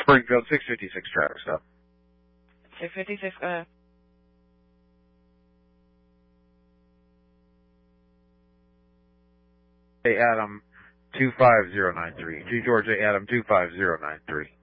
Springfield, 656 traffic stop. 656, Hey, Adam, 25093. G. George A. Adam, 25093.